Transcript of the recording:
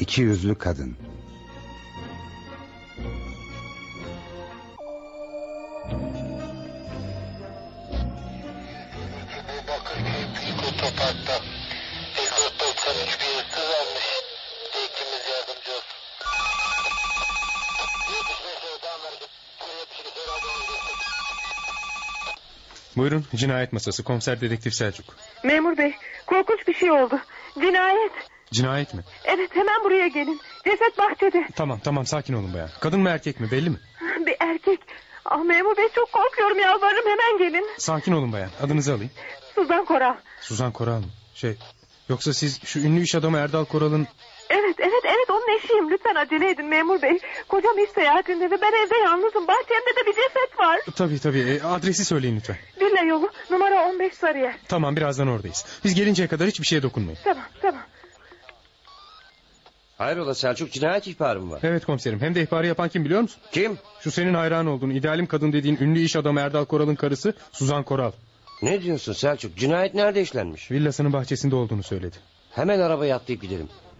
İkiyüzlü kadın. Bakırköy Otopark'ta 5493 bir hırsız almış. Bekçimiz yardımcı olsun. 75 oradan verdim. 78 oradan. Buyurun, cinayet masası, komiser dedektif Selçuk. Memur bey, korkunç bir şey oldu. Cinayet. Cinayet mi? Evet, hemen buraya gelin. Ceset bahçede. Tamam, sakin olun bayan. Kadın mı erkek mi belli mi? Bir erkek. Ah memur bey, çok korkuyorum, yalvarırım, hemen gelin. Sakin olun bayan, adınızı alayım. Suzan Koral. Suzan Koral mı? Yoksa siz şu ünlü iş adamı Erdal Koral'ın... Evet, onun eşiyim. Lütfen acele edin memur bey. Kocam iş seyahatinde ve ben evde yalnızım. Bahçemde de bir ceset var. Tabii, adresi söyleyin lütfen. Villa yolu, numara 15 Sarıyer. Tamam, birazdan oradayız. Biz gelinceye kadar hiçbir şeye dokunmayın. Tamam. Hayrola Selçuk, cinayet ihbarı mı var? Evet komiserim, hem de ihbarı yapan kim biliyor musun? Kim? Şu senin hayran olduğun, idealim kadın dediğin ünlü iş adamı Erdal Koral'ın karısı Suzan Koral. Ne diyorsun Selçuk? Cinayet nerede işlenmiş? Villasının bahçesinde olduğunu söyledi. Hemen arabaya atlayıp gidelim.